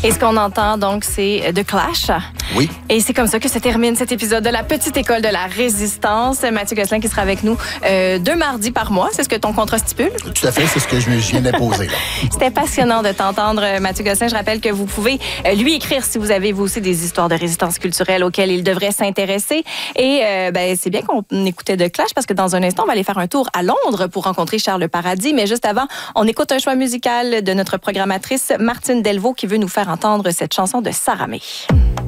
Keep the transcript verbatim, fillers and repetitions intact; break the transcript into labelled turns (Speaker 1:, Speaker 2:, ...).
Speaker 1: Et ce qu'on entend, donc, c'est The Clash.
Speaker 2: Oui.
Speaker 1: Et c'est comme ça que se termine cet épisode de la Petite École de la Résistance. Mathieu Gosselin qui sera avec nous euh, deux mardis par mois. C'est ce que ton contrat stipule?
Speaker 2: Tout à fait, c'est ce que je viens d'imposer.
Speaker 1: C'était passionnant de t'entendre, Mathieu Gosselin. Je rappelle que vous pouvez euh, lui écrire si vous avez, vous aussi, des histoires de résistance culturelle auxquelles il devrait s'intéresser. Et euh, ben, c'est bien qu'on écoutait The Clash parce que dans un instant, on va aller faire un tour à Londres pour rencontrer Charles Paradis. Mais juste avant, on écoute un choix musical de notre programmatrice Martine Delvaux qui veut nous faire entendre cette chanson de Sarah May.